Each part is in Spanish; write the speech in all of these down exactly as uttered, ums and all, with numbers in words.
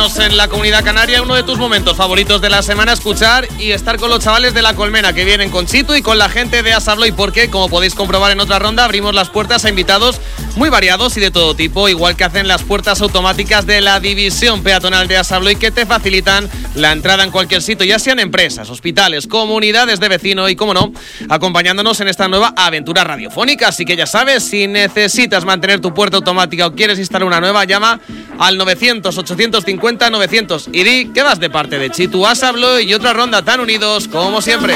menos en la Comunidad Canaria, uno de tus momentos favoritos de la semana, escuchar y estar con los chavales de La Colmena, que vienen con Chitu y con la gente de Asa Abloy, porque, como podéis comprobar en otra ronda, abrimos las puertas a invitados muy variados y de todo tipo, igual que hacen las puertas automáticas de la división peatonal de Asa Abloy, que te facilitan la entrada en cualquier sitio, ya sean empresas, hospitales, comunidades de vecinos y, como no, acompañándonos en esta nueva aventura radiofónica. Así que ya sabes, si necesitas mantener tu puerta automática o quieres instalar una nueva, llama al novecientos, ochocientos cincuenta, novecientos y di que vas de parte de Chitu, Asa Abloy y otra ronda, tan unidos como siempre.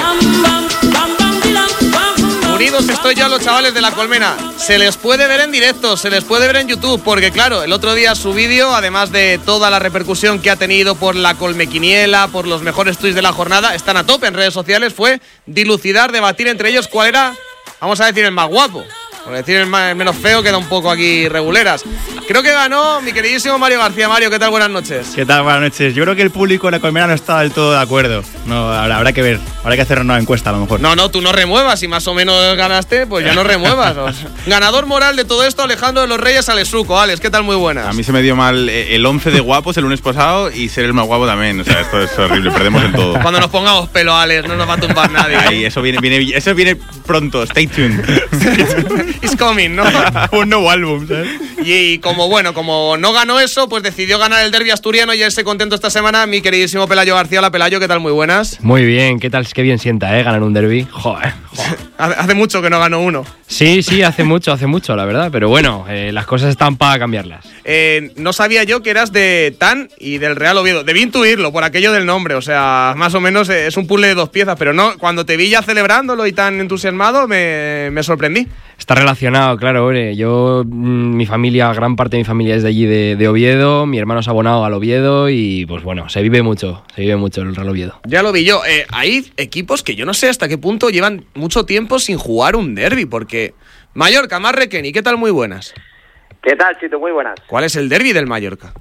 Unidos estoy yo a los chavales de La Colmena. Se les puede ver en directo, se les puede ver en YouTube, porque claro, el otro día su vídeo, además de toda la repercusión que ha tenido por la Colmequiniela, por los mejores tweets de la jornada, están a tope en redes sociales, fue dilucidar, debatir entre ellos cuál era, vamos a decir, el más guapo. Por decir el, más, el menos feo, queda un poco aquí reguleras. Creo que ganó mi queridísimo Mario García. Mario, ¿qué tal? Buenas noches. ¿Qué tal? Buenas noches. Yo creo que el público de La Colmena no está del todo de acuerdo. No, habrá, habrá que ver. Habrá que hacer una encuesta a lo mejor. No, no, tú no remuevas. Si más o menos ganaste, pues ya no remuevas. O sea, ganador moral de todo esto, Alejandro de los Reyes Alesuco. Alex, ¿qué tal? Muy buenas. A mí se me dio mal el once de guapos el lunes pasado y ser el más guapo también. O sea, esto es horrible. Perdemos en todo. Cuando nos pongamos pelo, Alex, no nos va a tumbar nadie. Ahí, eso viene, viene, eso viene pronto. Stay tuned. It's coming, ¿no? Un nuevo álbum, ¿sabes? Y, y como bueno, como no ganó eso, pues decidió ganar el derbi asturiano y él se contento esta semana. Mi queridísimo Pelayo García. Hola, Pelayo, ¿qué tal? Muy buenas. Muy bien, ¿qué tal? Qué bien sienta, ¿eh? Ganar un derbi. Joder, joder. Hace mucho que no ganó uno. Sí, sí, hace mucho, hace mucho, la verdad. Pero bueno, eh, las cosas están para cambiarlas. Eh, no sabía yo que eras de Tan y del Real Oviedo. Debí intuirlo por aquello del nombre. O sea, más o menos es un puzzle de dos piezas. Pero no, cuando te vi ya celebrándolo y tan entusiasmado, me, me sorprendí. Está relacionado, claro, hombre. Yo, mmm, mi familia, gran parte de mi familia es de allí, de, de Oviedo. Mi hermano se ha abonado al Oviedo y, pues bueno, se vive mucho, se vive mucho el Real Oviedo. Ya lo vi yo. Eh, hay equipos que yo no sé hasta qué punto llevan mucho tiempo sin jugar un derbi, porque Mallorca, más Requeni, ¿qué tal? Muy buenas. ¿Qué tal, Chito? Muy buenas. ¿Cuál es el derbi del Mallorca?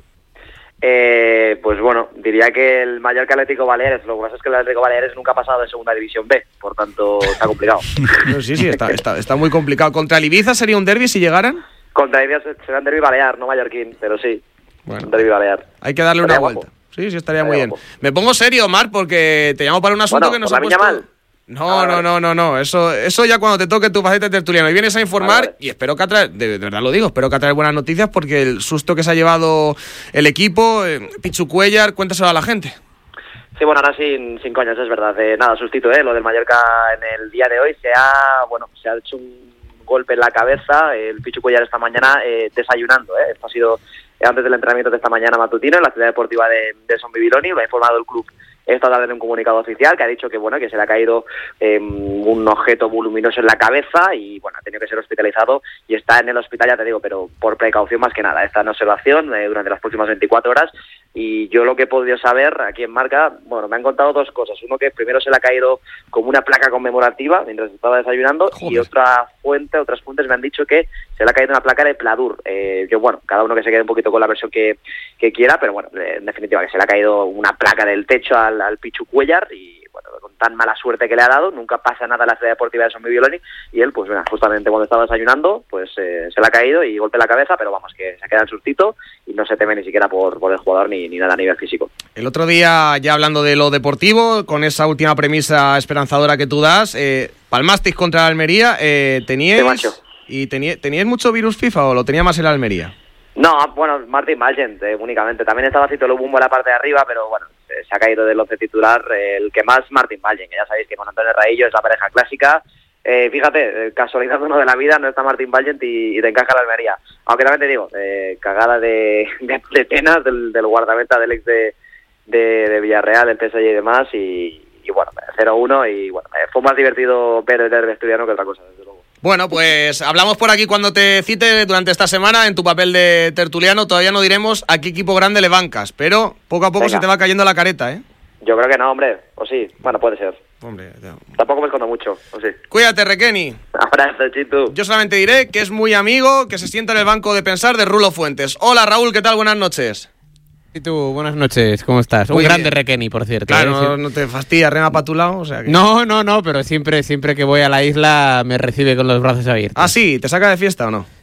Eh, pues bueno, diría que el Mallorca Atlético Baleares. Lo que pasa es que el Atlético Baleares nunca ha pasado de segunda división B, por tanto está complicado. Sí, sí, está, está, está muy complicado. ¿Contra el Ibiza sería un derbi si llegaran? Contra el Ibiza será un derbi balear, no mallorquín, pero sí, bueno, un derbi balear. Hay que darle estaría una guapo. vuelta. Sí, sí, estaría estaría muy bien. guapo. Me pongo serio, Mar, porque te llamo para un asunto Bueno, que nos ¿por ha la puesto... Viña mal? No, Ah, no, vale. no, no, no. Eso, eso ya cuando te toque tu faceta tertuliano y vienes a informar, Vale, vale. y espero que atraer, de, de verdad lo digo, espero que atraer buenas noticias, porque el susto que se ha llevado el equipo, eh, Pichu Cuellar, cuéntaselo a la gente. Sí, bueno, ahora sin, sin coñas, es verdad. Eh, nada, sustito, ¿eh? Lo del Mallorca en el día de hoy se ha, bueno, se ha hecho un golpe en la cabeza. El Pichu Cuellar esta mañana eh, desayunando, ¿eh? Esto ha sido eh, antes del entrenamiento de esta mañana matutino en la ciudad deportiva de, de Son Bibiloni. Lo ha informado el club esta tarde en un comunicado oficial, que ha dicho que bueno que se le ha caído eh, un objeto voluminoso en la cabeza y bueno ha tenido que ser hospitalizado y está en el hospital, ya te digo, pero por precaución más que nada. Está en observación eh, durante las próximas veinticuatro horas y yo lo que he podido saber aquí en Marca, bueno, me han contado dos cosas. Uno, que primero se le ha caído como una placa conmemorativa mientras estaba desayunando. Joder. Y otra fuente, otras fuentes me han dicho que se le ha caído una placa de Pladur. Eh, yo, bueno, cada uno que se quede un poquito con la versión que, que quiera, pero bueno, en definitiva que se le ha caído una placa del techo al, al Pichu Cuellar y bueno, con tan mala suerte que le ha dado, nunca pasa nada en la ciudad deportiva de Son Bibiloni y él, pues bueno, justamente cuando estaba desayunando, pues eh, se le ha caído y golpe en la cabeza, pero vamos, que se queda en sustito y no se teme ni siquiera por, por el jugador ni, ni nada a nivel físico. El otro día, ya hablando de lo deportivo, con esa última premisa esperanzadora que tú das, eh, palmasteis contra la Almería, eh, ¿teníais, y teníais, ¿teníais mucho virus FIFA o lo tenía más el Almería? No, bueno, Martin Valgent eh, únicamente. También estaba Cito Lobumbo en la parte de arriba, pero bueno, eh, se ha caído del once titular eh, el que más, Martin Valgent, que ya sabéis que con Antonio Raillo es la pareja clásica. Eh, fíjate, eh, casualidad uno de la vida, no está Martin Valgent y, y te encaja la Almería. Aunque también te digo, eh, cagada de, de, de penas del, del guardameta del ex de, de, de Villarreal, el P S G y demás, y, y bueno, cero uno y bueno, eh, fue más divertido ver el derbi asturiano que otra cosa, desde luego. Bueno, pues hablamos por aquí cuando te cite durante esta semana en tu papel de tertuliano. Todavía no diremos a qué equipo grande le bancas, pero poco a poco Venga. Se te va cayendo la careta, ¿eh? Yo creo que no, hombre. O sí, bueno, puede ser. Hombre, no. Tampoco me escondo mucho, o sí. Cuídate, Requeni. Abrazo, Chitu. Yo solamente diré que es muy amigo, que se sienta en el banco de pensar de Rulo Fuentes. Hola, Raúl, ¿qué tal? Buenas noches. Y tú, buenas noches, ¿cómo estás? Muy Un grande bien. Requeni, por cierto. Claro, ¿eh? no, no te fastidia, rema para tu lado, o sea que... No, no, no, pero siempre, siempre que voy a la isla me recibe con los brazos abiertos. Ah, sí, ¿te saca de fiesta o no?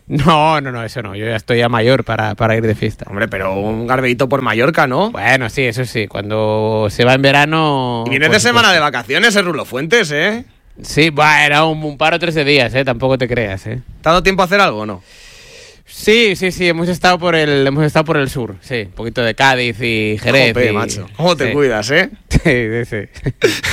No, no, no, eso no. Yo ya estoy ya mayor para, para ir de fiesta. Hombre, pero un garbeíto por Mallorca, ¿no? Bueno, sí, eso sí. Cuando se va en verano... Y vienes de semana de vacaciones, el Rulo Fuentes, ¿eh? Sí, bueno, un, un par o tres de días, ¿eh? Tampoco te creas, ¿eh? ¿Te ha dado tiempo a hacer algo o no? Sí, sí, sí, hemos estado por el hemos estado por el sur, sí, un poquito de Cádiz y Jerez. Jope, y... macho. ¿Cómo te sí. cuidas, eh? Sí, sí,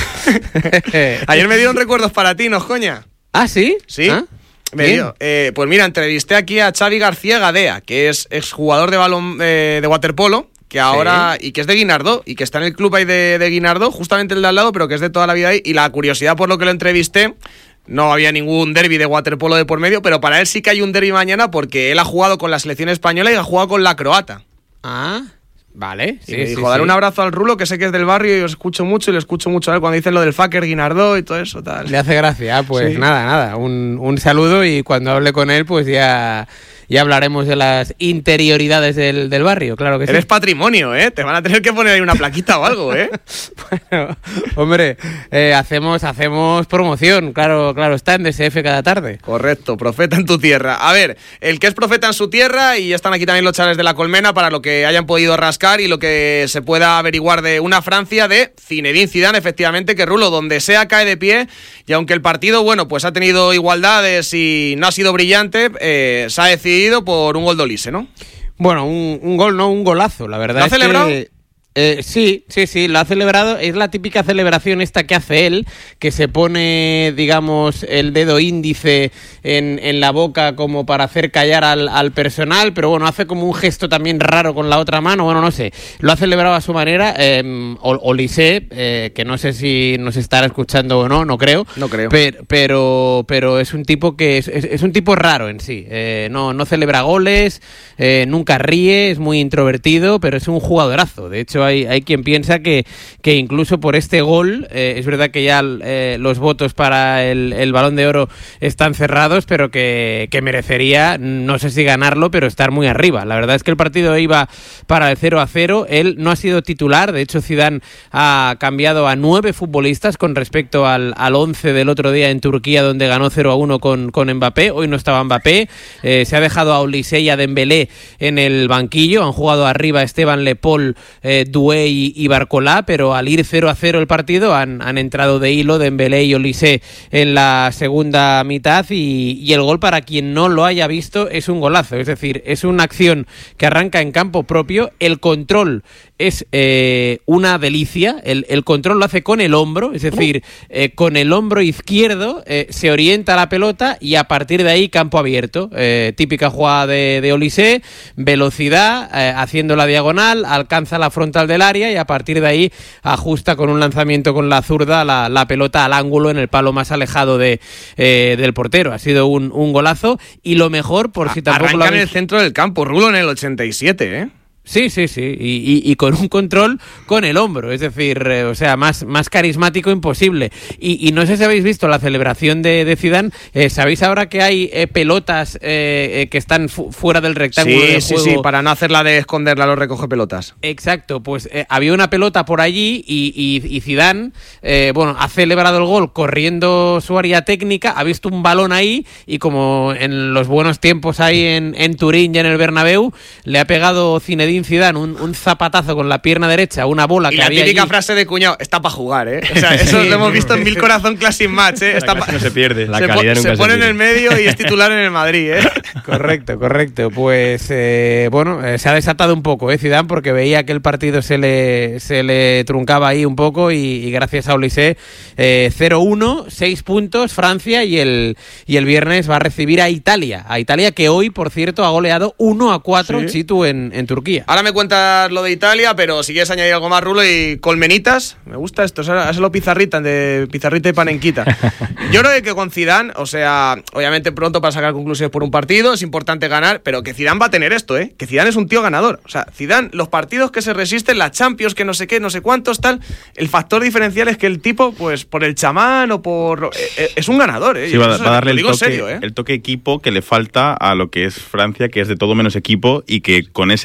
sí. Ayer me dieron recuerdos para ti, ¿no, coña? ¿Ah, sí? Sí. ¿Ah? Me dio. Eh, pues mira, entrevisté aquí a Xavi García Gadea, que es exjugador de balón eh, de waterpolo, que ahora sí. y que es de Guinardó, y que está en el club ahí de, de Guinardó, justamente el de al lado, pero que es de toda la vida ahí. Y la curiosidad por lo que lo entrevisté, no había ningún derbi de waterpolo de por medio, pero para él sí que hay un derbi mañana porque él ha jugado con la selección española y ha jugado con la croata. Ah, vale. Sí, sí, y me sí, dijo, dar sí. un abrazo al Rulo, que sé que es del barrio y os escucho mucho y lo escucho mucho a él cuando dicen lo del fucker Guinardó y todo eso, tal. Le hace gracia, pues Sí. nada, nada, un, un saludo y cuando hable con él pues ya, ya hablaremos de las interioridades del, del barrio, claro que sí. Eres patrimonio, ¿eh? Te van a tener que poner ahí una plaquita o algo, ¿eh? Bueno, hombre, eh, hacemos, hacemos promoción, claro, claro, está en D S F cada tarde. Correcto, profeta en tu tierra. A ver, el que es profeta en su tierra, y ya están aquí también los chavales de la Colmena para lo que hayan podido rascar y lo que se pueda averiguar de una Francia de Zinedine Zidane, efectivamente, que Rulo, donde sea, cae de pie, y aunque el partido, bueno, pues ha tenido igualdades y no ha sido brillante, eh, se ha decidido por un gol de Olise, ¿no? Bueno, un, un gol, no, un golazo, la verdad. ¿Lo ha es celebrado? Que, eh, sí, sí, sí, lo ha celebrado. Es la típica celebración esta que hace él, que se pone, digamos, el dedo índice en, en la boca como para hacer callar al, al personal, pero bueno, hace como un gesto también raro con la otra mano, bueno, no sé. Lo ha celebrado a su manera. Eh, Olise, eh, que no sé si nos estará escuchando o no, no creo. No creo. Pero, pero, pero es un tipo que es, es, es un tipo raro en sí. Eh, no, no celebra goles, eh, nunca ríe, es muy introvertido, pero es un jugadorazo. De hecho, hay, hay quien piensa que, que incluso por este gol, eh, es verdad que ya eh, los votos para el, el Balón de Oro están cerrados, pero que, que merecería, no sé si ganarlo, pero estar muy arriba. La verdad es que el partido iba para el cero a cero. Él no ha sido titular. De hecho, Zidane ha cambiado a nueve futbolistas con respecto al, al once del otro día en Turquía, donde ganó cero a uno con, con Mbappé. Hoy no estaba Mbappé. Eh, se ha dejado a Olise y a Dembélé en el banquillo. Han jugado arriba Esteban Lepol, eh, Doué y, y Barcolá, pero al ir cero a cero el partido han, han entrado de hilo Dembélé y Olise en la segunda mitad y, y el gol, para quien no lo haya visto, es un golazo. Es decir, es una acción que arranca en campo propio. El control es eh, una delicia. El, el control lo hace con el hombro, es decir, eh, con el hombro izquierdo eh, se orienta la pelota y a partir de ahí campo abierto. Eh, típica jugada de, de Olise, velocidad, eh, haciendo la diagonal, alcanza la frontal del área y a partir de ahí ajusta con un lanzamiento con la zurda la, la pelota al ángulo en el palo más alejado de, eh, del portero. Ha sido un, un golazo y lo mejor, por si tampoco Arranca lo en habéis... el centro del campo, Rulo, en el ochenta y siete, ¿eh? Sí, sí, sí, y, y, y con un control con el hombro, es decir, eh, o sea, más, más carismático imposible. Y, y no sé si habéis visto la celebración de, de Zidane, eh, ¿sabéis ahora que hay eh, pelotas eh, eh, que están fu fuera del rectángulo Sí, de sí, juego? sí, para no hacerla de esconderla a los recoge pelotas. Exacto, pues eh, había una pelota por allí y, y, y Zidane, eh, bueno, ha celebrado el gol corriendo su área técnica, ha visto un balón ahí y como en los buenos tiempos ahí en, en Turín y en el Bernabéu, le ha pegado Zinedine Zidane un, un zapatazo con la pierna derecha, una bola Y que la había típica allí. frase de cuñado, está para jugar, ¿eh? O sea, eso Sí. lo hemos visto en Mil Corazón Classic Match, ¿eh? Está La clase pa- no se pierde. La se calidad po- nunca se se pone en pierde. el medio y es titular en el Madrid, ¿eh? Correcto, correcto. Pues eh, bueno, eh, se ha desatado un poco, ¿eh, Zidane? Porque veía que el partido se le, se le truncaba ahí un poco y, y gracias a Olise, eh, cero uno, seis puntos, Francia, y el, y el viernes va a recibir a Italia. A Italia que hoy, por cierto, ha goleado uno a cuatro, Sí. Chitu, en, en Turquía. Ahora me cuentas lo de Italia, pero si quieres añadir algo más, Rulo, y colmenitas, me gusta esto, hazlo pizarrita, de pizarrita y panenquita. Yo creo que con Zidane, o sea, obviamente pronto para sacar conclusiones por un partido, es importante ganar, pero que Zidane va a tener esto, ¿eh? Que Zidane es un tío ganador. O sea, Zidane, los partidos que se resisten, la Champions, que no sé qué, no sé cuántos, tal, el factor diferencial es que el tipo, pues, por el chamán o por... Eh, es un ganador, ¿eh? Sí, va, Eso va a darle lo el digo en toque, serio, ¿eh? el toque equipo que le falta a lo que es Francia, que es de todo menos equipo y que con ese de todo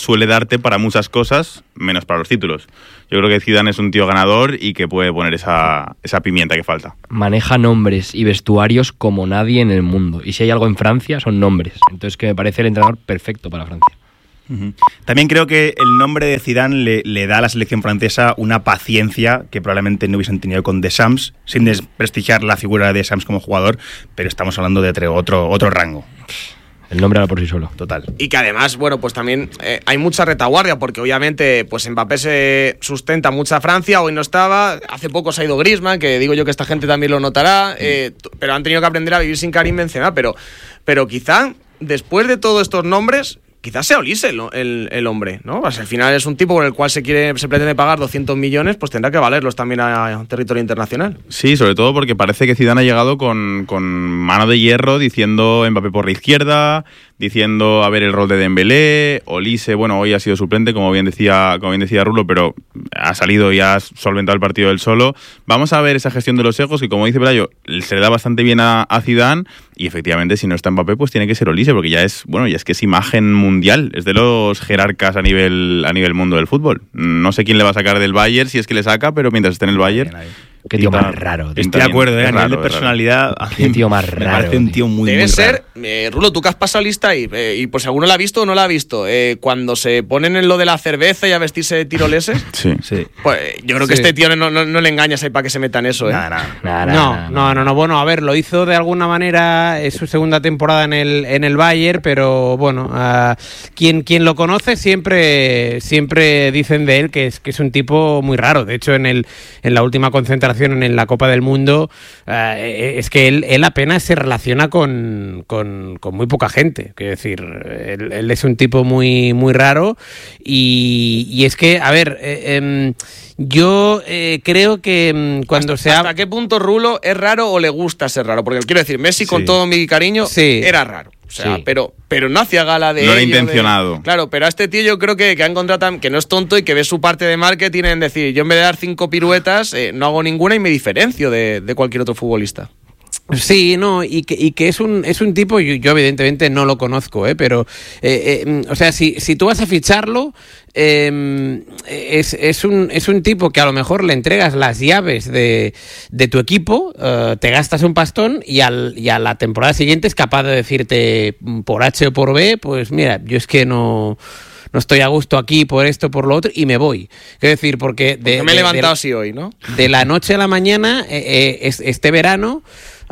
suele darte para muchas cosas, menos para los títulos. Yo creo que Zidane es un tío ganador y que puede poner esa, esa pimienta que falta. Maneja nombres y vestuarios como nadie en el mundo. Y si hay algo en Francia, son nombres. Entonces que me parece el entrenador perfecto para Francia. Uh-huh. También creo que el nombre de Zidane le, le da a la selección francesa una paciencia que probablemente no hubiesen tenido con Deschamps, sin desprestigiar la figura de Deschamps como jugador, pero estamos hablando de otro, otro rango. El nombre habla por sí solo. Total. Y que además, bueno, pues también eh, hay mucha retaguardia, porque obviamente pues Mbappé se sustenta mucha Francia, hoy no estaba, hace poco se ha ido Griezmann, que digo yo que esta gente también lo notará, eh, pero han tenido que aprender a vivir sin Karim Benzema, pero, pero quizá después de todos estos nombres, quizás sea Olise el, el, el hombre, ¿no? Pues al final es un tipo por el cual se quiere se pretende pagar doscientos millones, pues tendrá que valerlos también a, a territorio internacional. Sí, sobre todo porque parece que Zidane ha llegado con, con mano de hierro diciendo Mbappé por la izquierda, diciendo a ver el rol de Dembélé, Olise, bueno, hoy ha sido suplente, como bien decía, como bien decía Rulo, pero ha salido y ha solventado el partido él solo. Vamos a ver esa gestión de los egos que, como dice Pelayo, se le da bastante bien a, a Zidane, y efectivamente si no está Mbappé pues tiene que ser Olise, porque ya es, bueno, ya es que es imagen mundial, es de los jerarcas a nivel a nivel mundo del fútbol. No sé quién le va a sacar del Bayern, si es que le saca, pero mientras esté en el Bayern... Qué tío más raro. Estoy de acuerdo, ¿eh? A nivel de personalidad, qué tío más raro. Me parece un tío muy, Debe muy ser, raro. Eh, Rulo, tú que has pasado lista y, eh, y por si alguno la ha visto o no la ha visto, eh, cuando se ponen en lo de la cerveza y a vestirse de tiroleses, sí, sí. Pues yo creo que Sí. este tío no, no, no le engañas ahí para que se meta en eso, ¿eh? Nada, nada. Nah, nah, No, nah, no, no, no. Bueno, a ver, lo hizo de alguna manera, es su segunda temporada en el, en el Bayern, pero bueno, uh, quien, quien lo conoce siempre, siempre dicen de él que es, que es un tipo muy raro. De hecho, en, el, en la última concentración en la Copa del Mundo, uh, es que él, él apenas se relaciona con, con, con muy poca gente. Quiero decir, él, él es un tipo muy, muy raro y, y es que, a ver, eh, eh, yo eh, creo que cuando ¿Hasta, se ha... ¿Hasta qué punto Rulo es raro o le gusta ser raro? Porque quiero decir, Messi, con Sí. todo mi cariño, Sí. era raro. O sea, Sí. pero, pero no hacía gala de No era ello, de- intencionado. Claro, pero a este tío yo creo que, que ha encontrado tam- que no es tonto y que ve su parte de marketing en decir, yo en vez de dar cinco piruetas, eh, no hago ninguna y me diferencio de, de cualquier otro futbolista. Sí, no, y que, y que es un es un tipo, yo, yo evidentemente no lo conozco, ¿eh? Pero, eh, eh, o sea, si, si tú vas a ficharlo, eh, es, es, un, es un tipo que a lo mejor le entregas las llaves de, de tu equipo, eh, te gastas un pastón y, al, y a la temporada siguiente es capaz de decirte por H o por B, pues mira, yo es que no... no estoy a gusto aquí por esto, por lo otro, y me voy. Quiero decir, porque... De, Porque me he de- levantado de- así hoy, ¿no? de la noche a la mañana, eh, eh, es- este verano,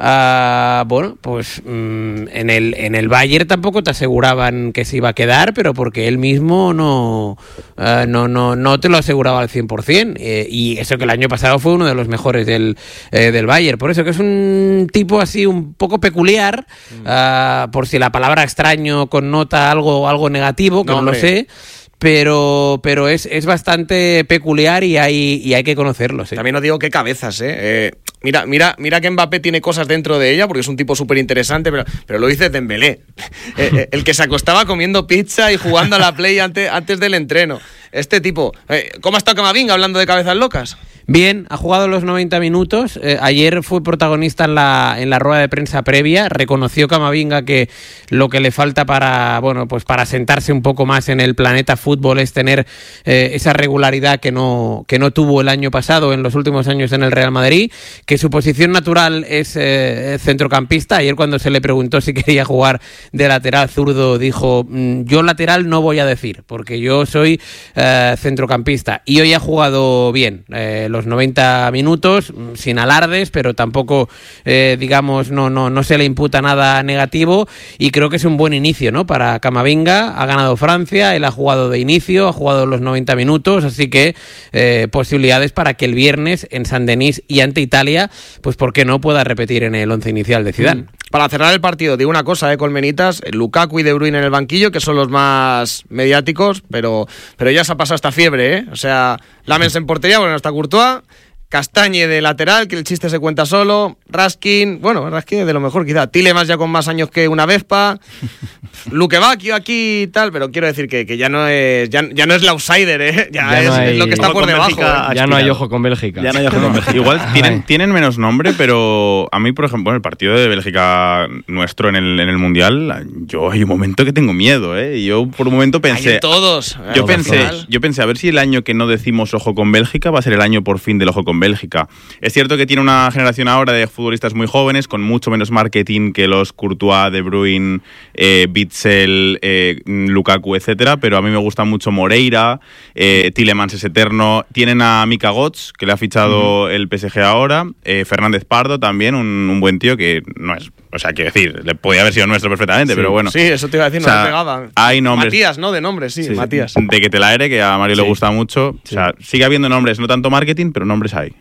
ah, bueno, pues mm, en el en el Bayern tampoco te aseguraban que se iba a quedar, pero porque él mismo no ah, no no no te lo aseguraba al cien por ciento, eh, y eso que el año pasado fue uno de los mejores del eh, del Bayern. Por eso que es un tipo así un poco peculiar, ah, por si la palabra extraño connota algo algo negativo, que No, no, lo hombre. sé. Pero, pero es, es bastante peculiar y hay, y hay que conocerlo. Sí. También os digo qué cabezas, ¿eh? Eh, mira, mira, mira que Mbappé tiene cosas dentro de ella, porque es un tipo súper interesante, pero, pero lo dice Dembélé. Eh, eh, el que se acostaba comiendo pizza y jugando a la Play antes, antes del entreno. Este tipo. Eh, ¿Cómo ha estado Camavinga hablando de cabezas locas? Bien, ha jugado los noventa minutos. Eh, ayer fue protagonista en la, en la rueda de prensa previa. Reconoció Camavinga que lo que le falta para, bueno, pues para sentarse un poco más en el planeta fútbol es tener eh, esa regularidad que no, que no tuvo el año pasado, en los últimos años en el Real Madrid, que su posición natural es eh, centrocampista. Ayer cuando se le preguntó si quería jugar de lateral zurdo, dijo, mm, yo lateral no voy a decir, porque yo soy eh, centrocampista. Y hoy ha jugado bien. Eh, los noventa minutos, sin alardes, pero tampoco, eh, digamos, no, no, no se le imputa nada negativo, y creo que es un buen inicio, ¿no? Para Camavinga. Ha ganado Francia, él ha jugado de inicio, ha jugado los noventa minutos, así que eh, posibilidades para que el viernes en San Denis y ante Italia, pues por qué no pueda repetir en el once inicial de Zidane. Para cerrar el partido, digo una cosa, eh, Colmenitas, Lukaku y De Bruyne en el banquillo, que son los más mediáticos, pero, pero ya se ha pasado esta fiebre, ¿eh? O sea, Lamens en portería, bueno, no está Courtois, Castañe de lateral, que el chiste se cuenta solo, Raskin, bueno, Raskin de lo mejor quizá, Tielemans ya con más años que una Vespa, Luque Bacchio aquí y tal, pero quiero decir que, que ya no es ya, ya no es el outsider, ¿eh? ya, Ya es, no hay- es lo que está Ojo por con debajo. Bélgica. ¿eh? Ya no hay ojo con Bélgica. Ya no hay ojo con Bélgica. Igual tienen, Ay. tienen menos nombre, pero a mí, por ejemplo, en el partido de Bélgica nuestro en el, en el Mundial, yo hay un momento que tengo miedo, ¿eh? Yo por un momento Hay pensé... en todos. Yo al pensé, final. yo pensé, a ver si el año que no decimos ojo con Bélgica va a ser el año por fin del ojo con Bélgica. Es cierto que tiene una generación ahora de futbolistas muy jóvenes, con mucho menos marketing que los Courtois, De Bruyne, eh, Witsel, eh, Lukaku, etcétera, pero a mí me gusta mucho Moreira, eh, Tielemans es eterno. Tienen a Mika Götze, que le ha fichado el P S G ahora, eh, Fernández Pardo también, un, un buen tío que no es... O sea, quiero decir, le podía haber sido nuestro perfectamente, Sí, pero bueno. Sí, eso te iba a decir, O sea, no le pegaban. hay nombres- Matías, ¿no? De nombre, sí, Sí, Matías. De que te la ere, que a Mario le Sí. gusta mucho. O sea, sigue habiendo nombres, no tanto marketing, pero nombres hay.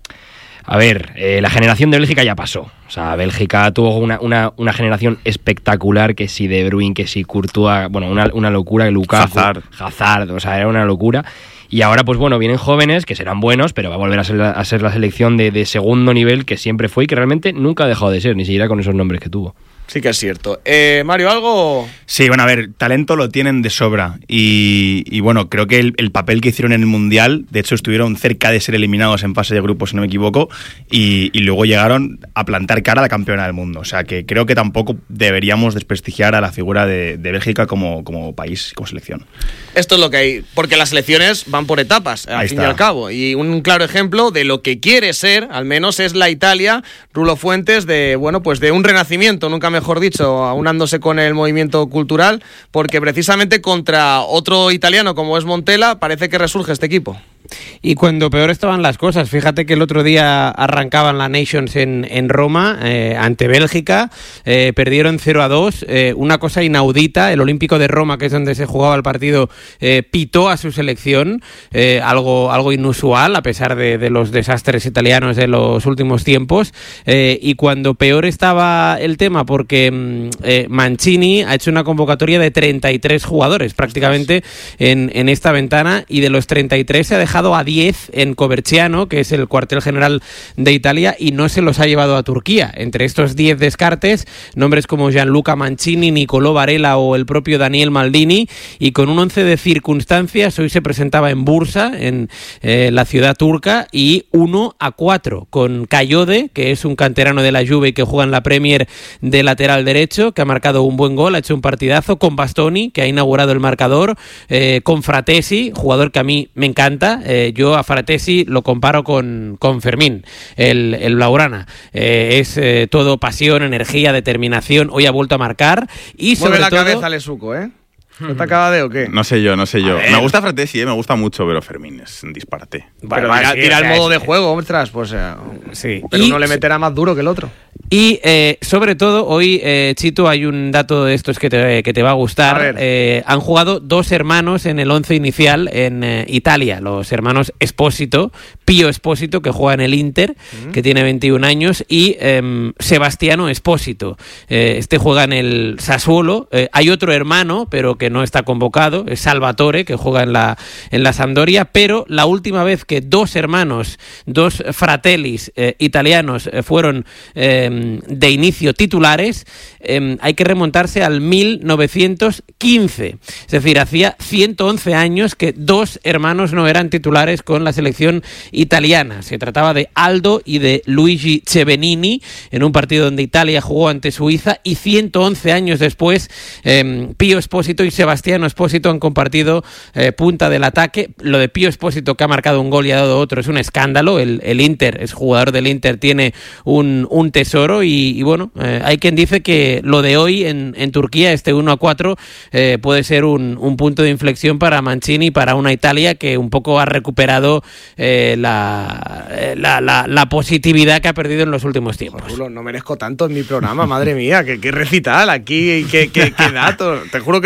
A ver, eh, la generación de Bélgica ya pasó. O sea, Bélgica tuvo una, una, una generación espectacular, que si De Bruyne, que si Courtois, bueno, una, una locura, Lukaku, Hazard. Hazard, o sea, era una locura. Y ahora, pues bueno, vienen jóvenes que serán buenos, pero va a volver a ser la, a ser la selección de, de segundo nivel que siempre fue y que realmente nunca ha dejado de ser, ni siquiera con esos nombres que tuvo. Sí que es cierto. Eh, Mario, ¿algo? Sí, bueno, a ver, talento lo tienen de sobra y, y bueno, creo que el, el papel que hicieron en el Mundial, de hecho estuvieron cerca de ser eliminados en fase de grupos, si no me equivoco, y, y luego llegaron a plantar cara a la campeona del mundo. O sea, que creo que tampoco deberíamos desprestigiar a la figura de, de Bélgica como, como país, como selección. Esto es lo que hay, porque las selecciones van por etapas, al Ahí fin está. y al cabo. Y un claro ejemplo de lo que quiere ser, al menos, es la Italia, Rulo Fuentes, de bueno, pues de un renacimiento, nunca mejor dicho, aunándose con el movimiento cultural, porque precisamente contra otro italiano como es Montella, parece que resurge este equipo. Y cuando peor estaban las cosas, fíjate que el otro día arrancaban la Nations en, en Roma eh, ante Bélgica, eh, perdieron cero a dos, eh, una cosa inaudita, el Olímpico de Roma, que es donde se jugaba el partido, eh, pitó a su selección, eh, algo, algo inusual a pesar de, de los desastres italianos de los últimos tiempos, eh, y cuando peor estaba el tema, porque mm, eh, Mancini ha hecho una convocatoria de treinta y tres jugadores prácticamente en, en esta ventana, y de los treinta y tres se ha dejado a diez en Coverciano, que es el cuartel general de Italia, y no se los ha llevado a Turquía. Entre estos diez descartes, nombres como Gianluca Mancini, Nicolò Varela o el propio Daniel Maldini, y con un once de circunstancias, hoy se presentaba en Bursa, en eh, la ciudad turca, y uno a cuatro, con Cayode, que es un canterano de la Juve y que juega en la Premier de lateral derecho, que ha marcado un buen gol, ha hecho un partidazo, con Bastoni, que ha inaugurado el marcador, eh, con Fratesi, jugador que a mí me encanta. Eh, yo a Fratesi lo comparo con, con Fermín, el, el Blaugrana. Eh, es eh, todo pasión, energía, determinación. Hoy ha vuelto a marcar y sobre Mueve la todo... cabeza, Lesuco, ¿eh? ¿No te acaba de o qué? No sé yo, no sé yo. A ver. Me gusta Fratesi, ¿eh? Me gusta mucho, pero Fermín es un disparate. Pero va, tira, sí, tira o el sea, modo es- de juego, ostras, pues... eh, Sí. pero Y- uno le meterá más duro que el otro. Y eh, sobre todo, hoy, eh, Chito, hay un dato de estos que te, que te va a gustar. A ver. Eh, han jugado dos hermanos en el once inicial en eh, Italia, los hermanos Espósito, Pío Espósito, que juega en el Inter, que tiene veintiún años, y eh, Sebastiano Espósito. Eh, este juega en el Sassuolo. Eh, hay otro hermano, pero que no está convocado, es Salvatore, que juega en la, en la Sampdoria, pero la última vez que dos hermanos, dos fratellis eh, italianos eh, fueron eh, de inicio titulares, eh, hay que remontarse al mil novecientos quince. Es decir, hacía ciento once años que dos hermanos no eran titulares con la selección italiana. Se trataba de Aldo y de Luigi Cevenini en un partido donde Italia jugó ante Suiza, y ciento once años después eh, Pío Espósito y Sebastiano Espósito han compartido eh, punta del ataque. Lo de Pío Espósito, que ha marcado un gol y ha dado otro, es un escándalo. El, el Inter, es jugador del Inter, tiene un, un tesoro, y, y bueno, eh, hay quien dice que lo de hoy en, en Turquía, este uno a cuatro, eh, puede ser un, un punto de inflexión para Mancini, para una Italia que un poco ha recuperado eh, la, eh, la, la, la positividad que ha perdido en los últimos tiempos. Rulo, no merezco tanto en mi programa, madre mía, qué, qué recital aquí, qué, qué, qué datos. Te juro que está haciendo,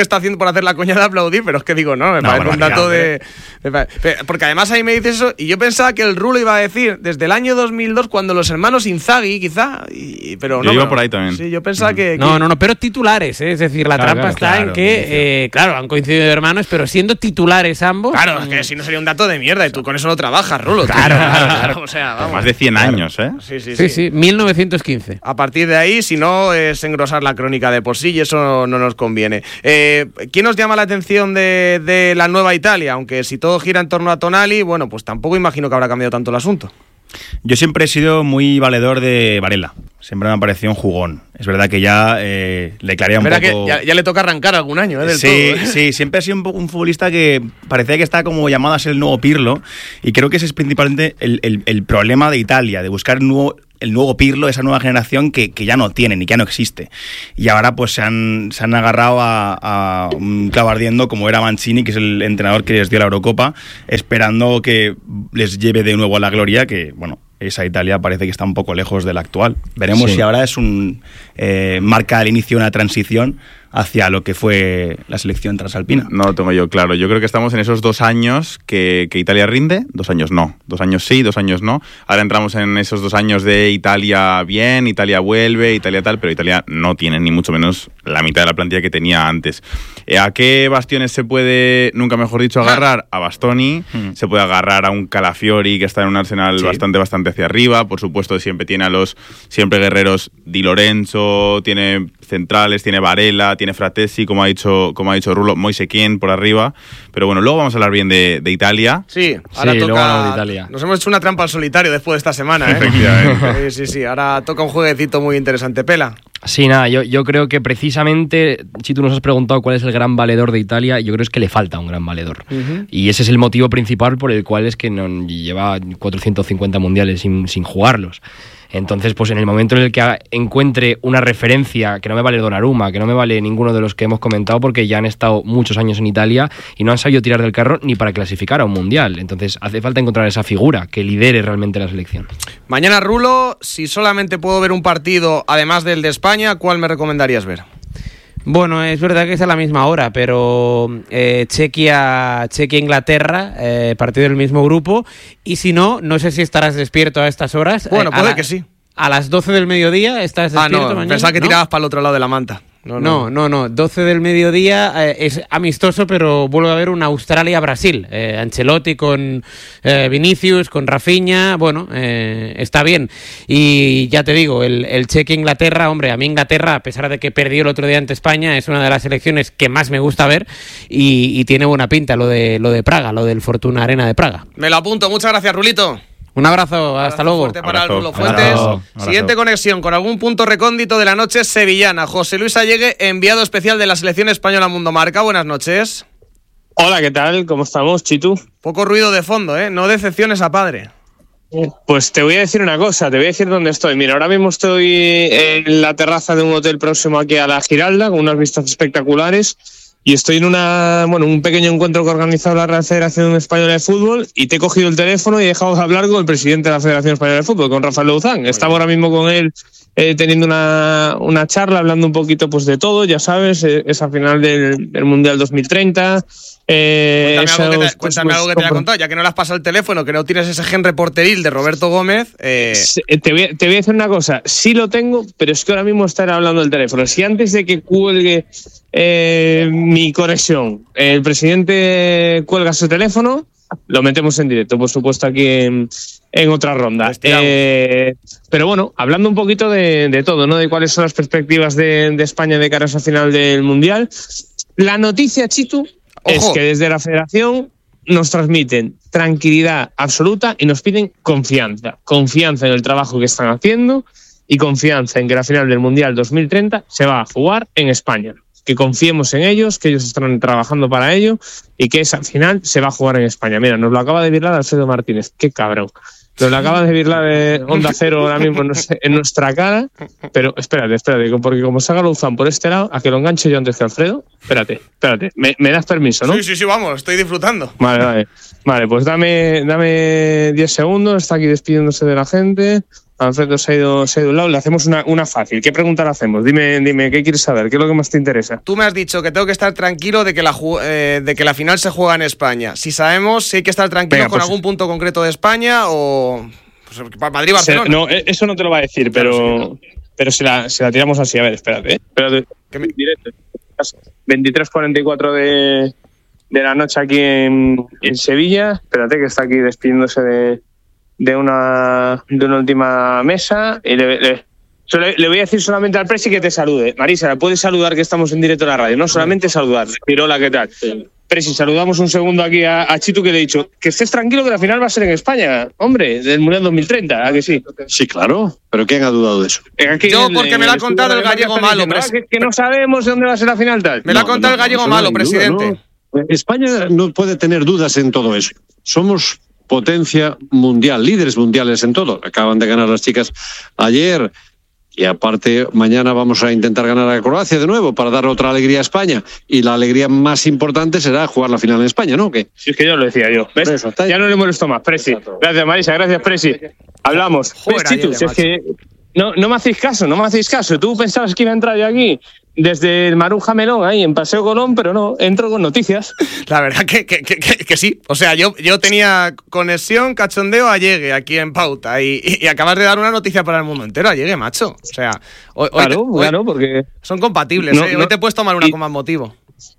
por hacer la coña de aplaudir, pero es que digo, no, me No, parece un dato barbaridad, de... me pare- Porque además ahí me dices eso, y yo pensaba que el Rulo iba a decir desde el año dos mil dos, cuando los hermanos Inzaghi, quizá, y, pero no. Yo iba pero- por ahí también. Sí, yo pensaba que... No, que- no, no, pero titulares, ¿eh? Es decir, la Claro, trampa claro, está claro, en que, eh, claro, han coincidido hermanos, pero siendo titulares ambos. Claro, es que si no sería un dato de mierda, y tú con eso no trabajas, Rulo. tío. Claro, claro, claro. O sea, vamos. Más de cien años, ¿eh? Sí, sí, Sí, sí, mil novecientos quince. A partir de ahí, si no, es engrosar la crónica de por sí y eso no nos conviene. Eh, ¿Quién nos llama la atención de, de la nueva Italia? Aunque si todo gira en torno a Tonali, bueno, pues tampoco imagino que habrá cambiado tanto el asunto. Yo siempre he sido muy valedor de Varela. Siempre me ha parecido un jugón. Es verdad que ya eh, le clarea un Verá poco... que ya, ya le toca arrancar algún año, ¿eh? Del sí, todo, ¿eh? sí, siempre ha sido un, poco un futbolista que parecía que está como llamado a ser el nuevo Pirlo, y creo que ese es principalmente el, el, el problema de Italia, de buscar el nuevo, el nuevo Pirlo, esa nueva generación que, que ya no tienen y que ya no existe. Y ahora pues se han, se han agarrado a, a un clavo ardiendo como era Mancini, que es el entrenador que les dio la Eurocopa, esperando que les lleve de nuevo a la gloria, que bueno... Esa Italia parece que está un poco lejos de la actual. Veremos Sí. si ahora es un eh, marca el inicio de una transición hacia lo que fue la selección transalpina. No lo tengo yo claro. Yo creo que estamos en esos dos años que, que Italia rinde, dos años no. Dos años sí, dos años no. Ahora entramos en esos dos años de Italia bien, Italia vuelve, Italia tal, pero Italia no tiene ni mucho menos la mitad de la plantilla que tenía antes. Eh, ¿A qué bastiones se puede, nunca mejor dicho, agarrar? A Bastoni, Mm. se puede agarrar a un Calafiori que está en un Arsenal Sí. bastante, bastante hacia arriba. Por supuesto, siempre tiene a los siempre guerreros Di Lorenzo, tiene centrales, tiene Varela, tiene Fratesi, como ha dicho, como ha dicho Rulo, Moise Kean por arriba. Pero bueno, luego vamos a hablar bien de, de Italia. Sí, ahora Sí, luego toca... hablamos de Italia. Nos hemos hecho una trampa al solitario después de esta semana, ¿eh? Efectivamente. Sí, sí, sí. Ahora toca un jueguecito muy interesante. Pela. Sí, nada, yo, yo creo que precisamente, si tú nos has preguntado cuál es el gran valedor de Italia, yo creo es que le falta un gran valedor. Uh-huh. Y ese es el motivo principal por el cual es que no, lleva cuatrocientos cincuenta mundiales sin, sin jugarlos. Entonces, pues en el momento en el que encuentre una referencia, que no me vale Donnarumma, que no me vale ninguno de los que hemos comentado, porque ya han estado muchos años en Italia y no han sabido tirar del carro ni para clasificar a un mundial. Entonces, hace falta encontrar esa figura que lidere realmente la selección. Mañana, Rulo, si solamente puedo ver un partido, además del de España, ¿cuál me recomendarías ver? Bueno, es verdad que es a la misma hora, pero eh, Chequia, Chequia Inglaterra, eh, partido del mismo grupo, y si no, no sé si estarás despierto a estas horas. Bueno, Eh, a puede la- que sí. A las doce del mediodía estás Ah, despierto no, mañana. pensaba que ¿No? tirabas para el otro lado de la manta. No, No, no, no. doce del mediodía eh, es amistoso, pero vuelve a haber un Australia-Brasil. Eh, Ancelotti con eh, Vinicius, con Rafinha. Bueno, eh, está bien. Y ya te digo, el, el Chequia-Inglaterra, hombre, a mí Inglaterra, a pesar de que perdió el otro día ante España, es una de las selecciones que más me gusta ver y, y tiene buena pinta lo de, lo de Praga, lo del Fortuna Arena de Praga. Me lo apunto. Muchas gracias, Rulito. Un abrazo, hasta Abrazo luego. fuerte para Abrazo. Rulo Fuentes. Abrazo. Abrazo. Siguiente conexión con algún punto recóndito de la noche sevillana. José Luis Allegue, enviado especial de la selección española Mundo Marca. Buenas noches. Hola, ¿qué tal? ¿Cómo estamos, Chitu? Poco ruido de fondo, ¿eh? No decepciones a padre. Pues te voy a decir una cosa, te voy a decir dónde estoy. Mira, ahora mismo estoy en la terraza de un hotel próximo aquí a la Giralda, con unas vistas espectaculares, y estoy en una, bueno, un pequeño encuentro que ha organizado la Real Federación Española de Fútbol, y te he cogido el teléfono y he dejado de hablar con el presidente de la Federación Española de Fútbol, con Rafael Louzán. Estamos ahora mismo con él eh, teniendo una, una charla, hablando un poquito pues de todo, ya sabes, eh, esa final del, del Mundial dos mil treinta. Eh, Cuéntame, algo que, esos te, cuéntame algo que te haya próximos contado, ya que no le has pasado el teléfono, que no tienes ese gen reporteril de Roberto Gómez. Eh, Sí, Te voy, a, te voy a decir una cosa, sí lo tengo, pero es que ahora mismo estaré hablando del teléfono. Si antes de que cuelgue eh, mi conexión, el presidente cuelga su teléfono, lo metemos en directo, por supuesto, aquí en, en otra ronda. Eh, pero bueno, hablando un poquito de, de todo, ¿no? De cuáles son las perspectivas de, de España de cara a esa final del Mundial. La noticia, Chitu, es Ojo. que desde la Federación nos transmiten tranquilidad absoluta y nos piden confianza. Confianza en el trabajo que están haciendo y confianza en que la final del Mundial dos mil treinta se va a jugar en España. Que confiemos en ellos, que ellos están trabajando para ello y que esa final se va a jugar en España. Mira, nos lo acaba de virlar Alfredo Martínez. Qué cabrón. Nos lo acaba de virlar de Onda Cero ahora mismo en nuestra, en nuestra cara. Pero espérate, espérate, porque como salga Louzán por este lado, a que lo enganche yo antes que Alfredo. Espérate, espérate. Me, me das permiso, ¿no? Sí, sí, sí, vamos, estoy disfrutando. Vale, vale. Vale, pues dame, dame diez segundos. Está aquí despidiéndose de la gente. Alfredo se ha ido, se ha ido a un lado. Le hacemos una, una fácil. ¿Qué pregunta le hacemos? Dime, dime, ¿qué quieres saber? ¿Qué es lo que más te interesa? Tú me has dicho que tengo que estar tranquilo de que la, eh, de que la final se juega en España. Si sabemos si hay que estar tranquilo con pues, algún punto concreto de España o... Pues, Madrid-Barcelona. No, eso no te lo va a decir, pero, claro, sí, pero se, la, se la tiramos así. A ver, espérate. ¿eh? Espérate. ¿Qué me... Directo. veintitrés cuarenta y cuatro de, de la noche aquí en, en Sevilla. Espérate, que está aquí despidiéndose de... de una de una última mesa y le, le, le, le voy a decir solamente al Presi que te salude. Marisa, ¿la puedes saludar que estamos en directo en la radio? No solamente saludar. Pirola, ¿qué tal? Sí. Presi, saludamos un segundo aquí a, a Chitu, que le he dicho que estés tranquilo que la final va a ser en España, hombre, del Mundial dos mil treinta, ¿a que sí? Sí, claro, pero ¿quién ha dudado de eso? Aquí Yo, en, porque en me lo ha contado el gallego malo, diciendo, ¿no? que, que no sabemos dónde va a ser la final tal. Me lo ha contado no, el gallego no, malo, presidente. Duda, ¿no? España no puede tener dudas en todo eso. Somos potencia mundial, líderes mundiales en todo. Acaban de ganar las chicas ayer y aparte mañana vamos a intentar ganar a Croacia de nuevo para dar otra alegría a España y la alegría más importante será jugar la final en España, ¿no? ¿Qué? Sí, es que yo lo decía yo. ¿Ves? Eso, ya no le molesto más, Presi. Gracias, Marisa, gracias, Presi. Hablamos. Joder, Chitu, si es que no, no me hacéis caso, no me hacéis caso. Tú pensabas que iba a entrar yo aquí desde el Maruja Melón, ahí en Paseo Colón, pero no, entro con noticias. La verdad que, que, que, que, que sí. O sea, yo, yo tenía conexión, cachondeo a Llegue aquí en Pauta y, y, y acabas de dar una noticia para el mundo entero a Llegue, macho. O sea, hoy, claro, hoy, claro, porque son compatibles, no, ¿eh? no, Hoy te puedes tomar una y, con más motivo.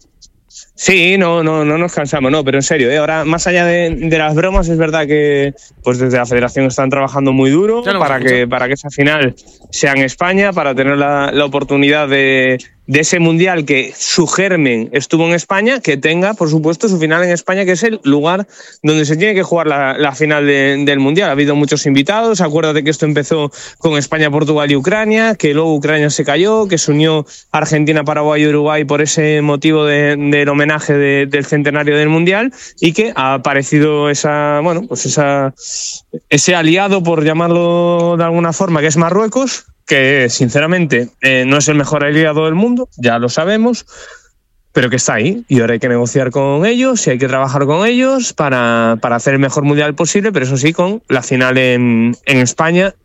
Sí, no, no, no nos cansamos, no, pero en serio, ¿eh? Ahora, más allá de, de las bromas, es verdad que pues desde la Federación están trabajando muy duro para que, para que esa final sea en España, para tener la, la oportunidad de, de ese mundial que su germen estuvo en España, que tenga, por supuesto, su final en España, que es el lugar donde se tiene que jugar la, la final de, del mundial. Ha habido muchos invitados, acuérdate que esto empezó con España, Portugal y Ucrania, que luego Ucrania se cayó, que se unió Argentina, Paraguay y Uruguay por ese motivo de, del homenaje de, del centenario del mundial, y que ha aparecido esa, bueno, pues esa, ese aliado, por llamarlo de alguna forma, que es Marruecos, que sinceramente eh, no es el mejor aliado del mundo, ya lo sabemos, pero que está ahí y ahora hay que negociar con ellos y hay que trabajar con ellos para, para hacer el mejor mundial posible, pero eso sí, con la final en, en España.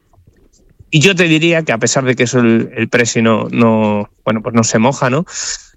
Y yo te diría que a pesar de que eso el, el Presi no, no, bueno, pues no se moja, ¿no?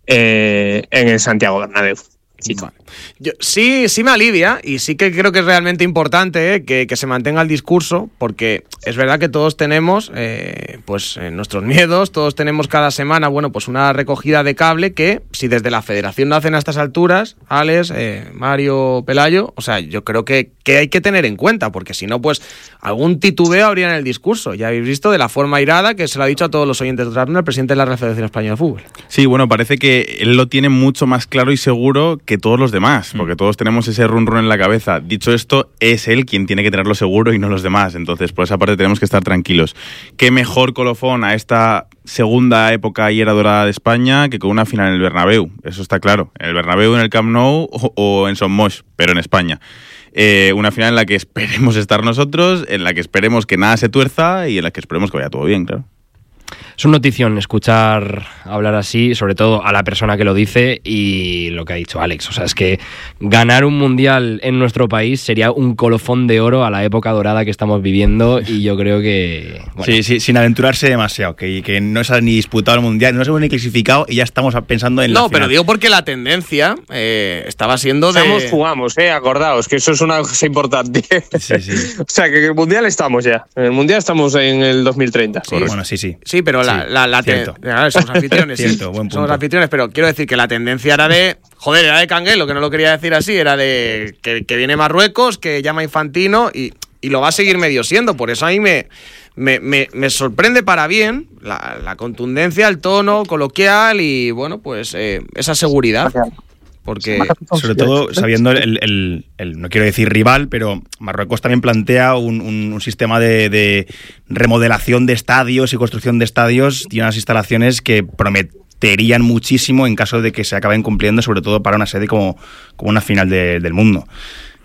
Eh, en el Santiago Bernabéu. Sí. Vale. Yo, sí, sí me alivia y sí que creo que es realmente importante eh, que, que se mantenga el discurso, porque es verdad que todos tenemos eh, pues eh, nuestros miedos, todos tenemos cada semana, bueno, pues una recogida de cable que si desde la Federación lo hacen a estas alturas, Alex, eh, Mario, Pelayo, o sea, yo creo que, que hay que tener en cuenta, porque si no, pues algún titubeo habría en el discurso. Ya habéis visto de la forma irada que se lo ha dicho a todos los oyentes de otra ronda el presidente de la Real Federación Española de Fútbol. Sí, bueno, parece que él lo tiene mucho más claro y seguro que todos los demás, porque todos tenemos ese run run en la cabeza. Dicho esto, es él quien tiene que tenerlo seguro y no los demás. Entonces, por esa parte tenemos que estar tranquilos. Qué mejor colofón a esta segunda época y era dorada de España que con una final en el Bernabéu. Eso está claro. En el Bernabéu, en el Camp Nou o, o en Son Moix, pero en España. Eh, una final en la que esperemos estar nosotros, en la que esperemos que nada se tuerza y en la que esperemos que vaya todo bien, claro. Es una notición escuchar hablar así, sobre todo a la persona que lo dice y lo que ha dicho Alex. O sea, es que ganar un mundial en nuestro país sería un colofón de oro a la época dorada que estamos viviendo y yo creo que... Bueno. Sí, sí, sin aventurarse demasiado, que, que no se ha ni disputado el mundial, no se ha ni clasificado y ya estamos pensando en la No, final. Pero digo porque la tendencia eh, estaba siendo de... Estamos, jugamos, eh, acordaos, que eso es una cosa importante. Sí, sí. O sea, que en el mundial estamos ya. En el mundial estamos en el dos mil treinta. Sí, bueno, sí, sí. Sí, pero la, la, la ten... somos anfitriones, sí. Cierto, buen punto. Somos anfitriones, pero quiero decir que la tendencia era de, joder, era de Canguelo, que no lo quería decir así, era de que, que viene Marruecos, que llama Infantino y, y lo va a seguir medio siendo. Por eso a mí me, me, me, me sorprende para bien la, la contundencia, el tono coloquial y, bueno, pues eh, esa seguridad. Porque sobre todo sabiendo el, el, el, no quiero decir rival, pero Marruecos también plantea un, un, un sistema de, de remodelación de estadios y construcción de estadios y unas instalaciones que prometerían muchísimo en caso de que se acaben cumpliendo, sobre todo para una sede como, como una final de, del mundo.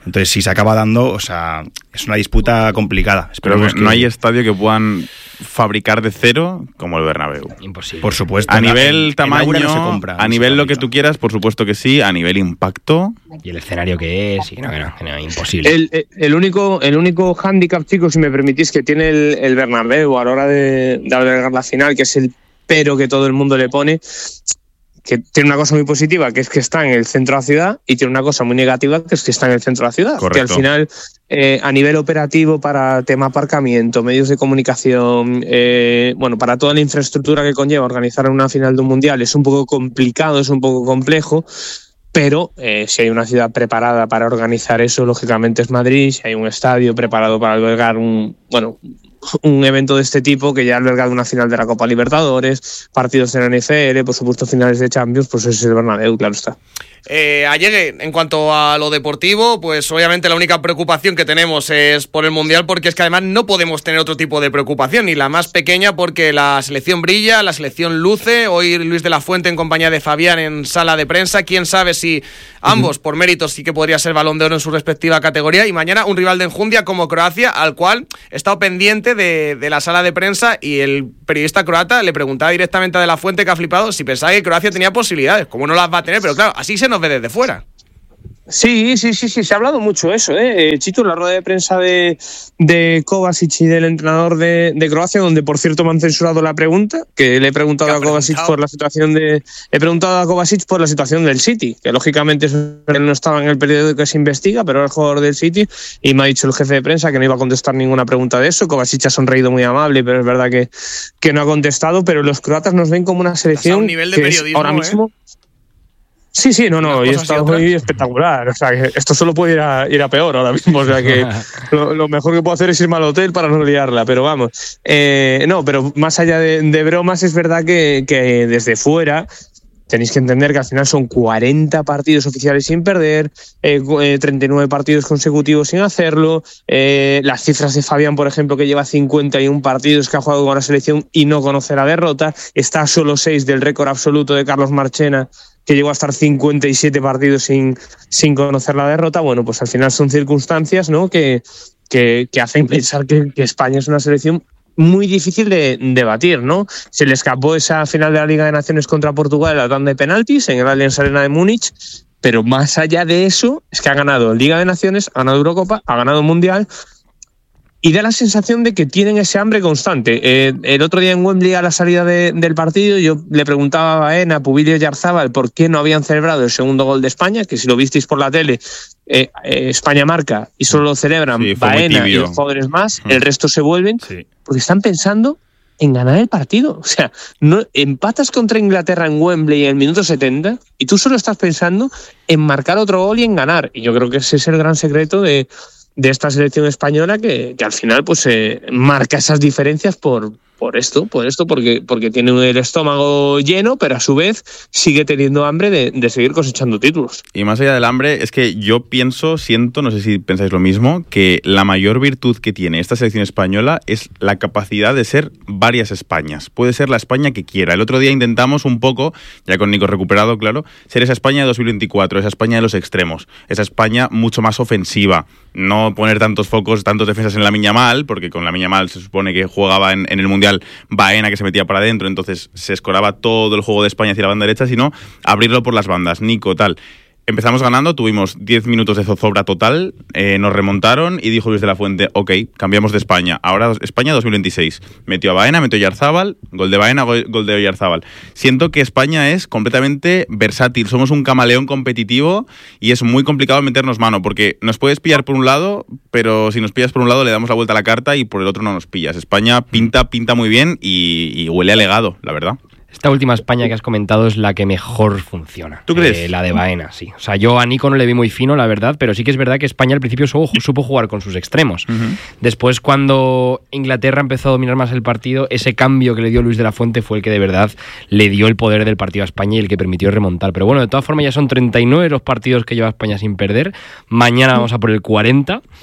Entonces, si se acaba dando, o sea, es una disputa complicada. Pero que no hay estadio que puedan fabricar de cero como el Bernabéu. Imposible. Por supuesto. A en, nivel en, tamaño, en no se compra, a no nivel se lo que tú quieras, por supuesto que sí. A nivel impacto... Y el escenario que es, y no, que no, que no, imposible. El, el, el único el único hándicap, chicos, si me permitís, que tiene el, el Bernabéu a la hora de, de albergar la final, que es el pero que todo el mundo le pone, que tiene una cosa muy positiva, que es que está en el centro de la ciudad, y tiene una cosa muy negativa, que es que está en el centro de la ciudad. Correcto. Que al final, eh, a nivel operativo, para tema aparcamiento, medios de comunicación, eh, bueno, para toda la infraestructura que conlleva organizar una final de un mundial, es un poco complicado, es un poco complejo. Pero eh, si hay una ciudad preparada para organizar eso, lógicamente es Madrid. Si hay un estadio preparado para albergar un, bueno, un evento de este tipo, que ya ha albergado una final de la Copa Libertadores, partidos de la N F L, por supuesto finales de Champions, pues ese es el Bernabéu, claro está. Eh, Allegue, en cuanto a lo deportivo, pues obviamente la única preocupación que tenemos es por el Mundial, porque es que además no podemos tener otro tipo de preocupación, ni la más pequeña, porque la selección brilla, la selección luce. Hoy Luis de la Fuente en compañía de Fabián en sala de prensa, quién sabe si ambos, uh-huh. por méritos, sí que podría ser Balón de Oro en su respectiva categoría, y mañana un rival de enjundia como Croacia, al cual he estado pendiente de, de la sala de prensa, y el periodista croata le preguntaba directamente a de la Fuente, que ha flipado, si pensaba que Croacia tenía posibilidades. ¿Cómo no las va a tener? Pero claro, así se nos ve desde fuera. Sí, sí, sí, sí, se ha hablado mucho eso, ¿eh? Chito, en la rueda de prensa de, de Kovacic y del entrenador de, de Croacia, donde por cierto me han censurado la pregunta, que le he preguntado a Kovacic por la situación de, he preguntado a Kovacic por la situación del City, que lógicamente eso no estaba en el periodo que se investiga, pero era el jugador del City, y me ha dicho el jefe de prensa que no iba a contestar ninguna pregunta de eso. Kovacic ha sonreído muy amable, pero es verdad que, que no ha contestado. Pero los croatas nos ven como una selección un nivel de que es ahora mismo... ¿eh? Sí, sí, no, no, y está muy espectacular. O sea, que esto solo puede ir a, ir a peor ahora mismo. O sea, que lo, lo mejor que puedo hacer es irme al hotel para no liarla, pero vamos. Eh, no, pero más allá de, de bromas, es verdad que, que desde fuera tenéis que entender que al final son cuarenta partidos oficiales sin perder, eh, treinta y nueve partidos consecutivos sin hacerlo. Eh, las cifras de Fabián, por ejemplo, que lleva cincuenta y uno partidos que ha jugado con la selección y no conoce la derrota. Está a solo seis del récord absoluto de Carlos Marchena, que llegó a estar cincuenta y siete partidos sin, sin conocer la derrota. Bueno, pues al final son circunstancias, ¿no?, que, que, que hacen pensar que, que España es una selección muy difícil de, de batir, ¿no? Se le escapó esa final de la Liga de Naciones contra Portugal en la tanda de penaltis en el Allianz Arena de Múnich, pero más allá de eso es que ha ganado Liga de Naciones, ha ganado Eurocopa, ha ganado Mundial, y da la sensación de que tienen ese hambre constante. Eh, el otro día en Wembley, a la salida de, del partido, yo le preguntaba a Baena, a Pubillo y Yarzábal por qué no habían celebrado el segundo gol de España, que si lo visteis por la tele, eh, eh, España marca y solo lo celebran sí, Baena y los jugadores más, mm. el resto se vuelven, sí. porque están pensando en ganar el partido. O sea, no empatas contra Inglaterra en Wembley en el minuto setenta y tú solo estás pensando en marcar otro gol y en ganar. Y yo creo que ese es el gran secreto de... de esta selección española, que, que al final pues eh, marca esas diferencias por, por esto, por esto, porque, porque tiene el estómago lleno, pero a su vez sigue teniendo hambre de, de seguir cosechando títulos. Y más allá del hambre, es que yo pienso, siento, no sé si pensáis lo mismo, que la mayor virtud que tiene esta selección española es la capacidad de ser varias Españas. Puede ser la España que quiera. El otro día intentamos un poco, ya con Nico recuperado, claro, ser esa España de dos mil veinticuatro, esa España de los extremos, esa España mucho más ofensiva, no poner tantos focos, tantos defensas en Lamine Yamal, porque con Lamine Yamal se supone que jugaba en, en el Mundial Baena, que se metía para adentro, entonces se escoraba todo el juego de España hacia la banda derecha, sino abrirlo por las bandas. Nico, tal. Empezamos ganando, tuvimos diez minutos de zozobra total, eh, nos remontaron y dijo Luis de la Fuente, ok, cambiamos de España, ahora España dos mil veintiséis. Metió a Baena, metió a Yarzábal, gol de Baena, gol, gol de Oyarzábal. Siento que España es completamente versátil, somos un camaleón competitivo y es muy complicado meternos mano, porque nos puedes pillar por un lado, pero si nos pillas por un lado le damos la vuelta a la carta y por el otro no nos pillas. España pinta, pinta muy bien y, y huele a legado, la verdad. Esta última España que has comentado es la que mejor funciona. ¿Tú crees? Eh, la de Baena, sí. O sea, yo a Nico no le vi muy fino, la verdad, pero sí que es verdad que España al principio supo, supo jugar con sus extremos. Uh-huh. Después, cuando Inglaterra empezó a dominar más el partido, ese cambio que le dio Luis de la Fuente fue el que de verdad le dio el poder del partido a España y el que permitió remontar. Pero bueno, de todas formas ya son treinta y nueve los partidos que lleva España sin perder. Mañana vamos a por el cuarenta.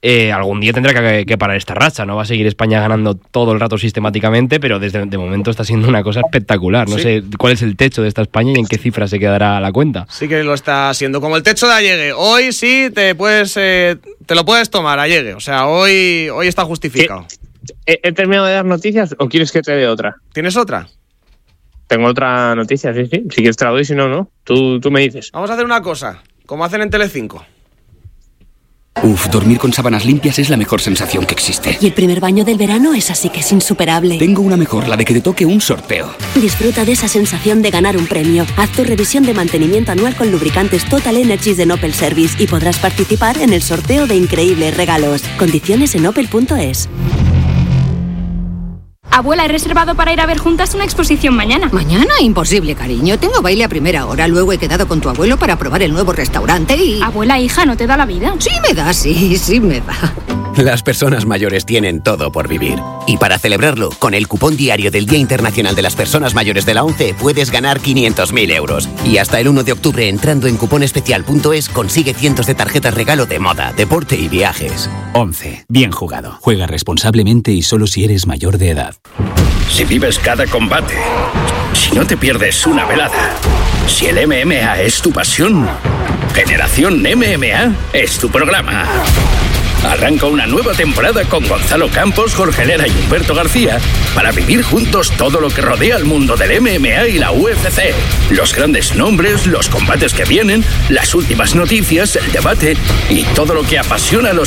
eh, algún día tendrá que, que parar esta racha. No va a seguir España ganando todo el rato sistemáticamente, pero desde de momento está siendo una cosa espectacular. No sí. sé cuál es el techo de esta España y en qué cifra se quedará la cuenta. Sí que lo está haciendo, como el techo de Allegue. Hoy sí te puedes eh, te lo puedes tomar, Allegue. O sea, hoy, hoy está justificado. ¿He, ¿He terminado de dar noticias o quieres que te dé otra? ¿Tienes otra? Tengo otra noticia, sí, sí. Si quieres te la doy, si no, no. Tú, tú me dices. Vamos a hacer una cosa, como hacen en Telecinco. Uf, dormir con sábanas limpias es la mejor sensación que existe. Y el primer baño del verano es así que es insuperable. Tengo una mejor, la de que te toque un sorteo. Disfruta de esa sensación de ganar un premio. Haz tu revisión de mantenimiento anual con lubricantes Total Energies de Opel Service y podrás participar en el sorteo de increíbles regalos. Condiciones en opel punto es. Abuela, he reservado para ir a ver juntas una exposición mañana. ¿Mañana? Imposible, cariño. Tengo baile a primera hora. Luego he quedado con tu abuelo para probar el nuevo restaurante y... Abuela, hija, ¿no te da la vida? Sí me da, sí, sí me da. Las personas mayores tienen todo por vivir. Y para celebrarlo, con el cupón diario del Día Internacional de las Personas Mayores de la ONCE puedes ganar quinientos mil euros. Y hasta el uno de octubre, entrando en cuponespecial punto es, consigue cientos de tarjetas regalo de moda, deporte y viajes. ONCE. Bien jugado. Juega responsablemente y solo si eres mayor de edad. Si vives cada combate, si no te pierdes una velada, si el M M A es tu pasión, Generación M M A es tu programa. Arranca una nueva temporada con Gonzalo Campos, Jorge Lera y Humberto García para vivir juntos todo lo que rodea al mundo del M M A y la U F C. Los grandes nombres, los combates que vienen, las últimas noticias, el debate y todo lo que apasiona a los